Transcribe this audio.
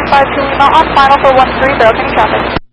152 Lima on final for 13, barrel checking traffic.